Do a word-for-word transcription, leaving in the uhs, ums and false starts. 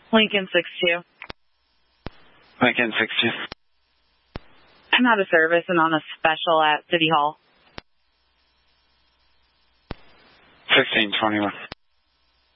Lincoln six two. Lincoln six two. I'm out of service and on a special at City Hall. sixteen twenty-one.